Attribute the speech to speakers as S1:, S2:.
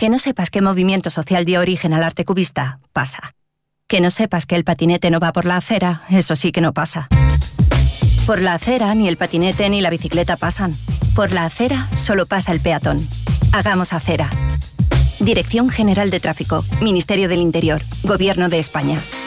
S1: Que no sepas qué movimiento social dio origen al arte cubista, pasa. Que no sepas que el patinete no va por la acera, eso sí que no pasa. Por la acera ni el patinete ni la bicicleta pasan. Por la acera solo pasa el peatón. Hagamos acera. Dirección General de Tráfico, Ministerio del Interior, Gobierno de España.